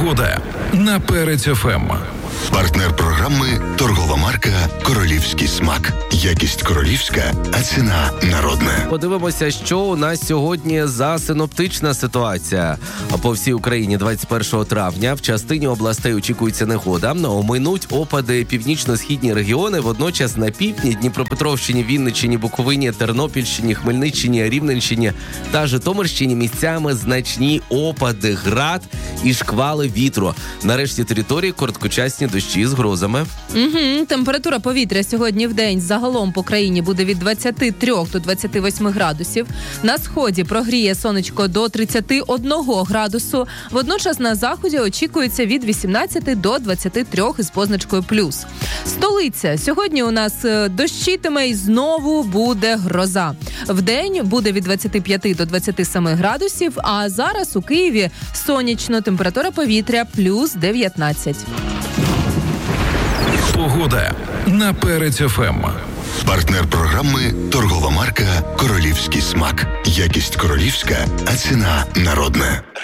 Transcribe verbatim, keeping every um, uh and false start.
Погода на Перець еф ем. Партнер програми «Торгова марка «Королівський смак». Якість королівська, а ціна народна. Подивимося, що у нас сьогодні за синоптична ситуація. По всій Україні двадцять першого травня в частині областей очікується негода. Оминуть опади північно-східні регіони. Водночас на півдні, Дніпропетровщині, Вінниччині, Буковині, Тернопільщині, Хмельниччині, Рівненщині та Житомирщині місцями значні опади, град і шквали вітру. Нарешті території короткочасні дощі з грозами. Угу. Температура повітря сьогодні в день загалом по країні буде від двадцять три до двадцять вісім градусів. На сході прогріє сонечко до тридцять один градусу. Водночас на заході очікується від вісімнадцяти до двадцяти трьох із позначкою плюс. Столиця. Сьогодні у нас дощитиме і знову буде гроза. Вдень буде від двадцяти п'яти до двадцяти семи градусів, а зараз у Києві сонячно, температура повітря плюс дев'ятнадцять. Погода на Перець еф ем. Партнер програми «Торгова марка «Королівський смак». Якість королівська, а ціна народна.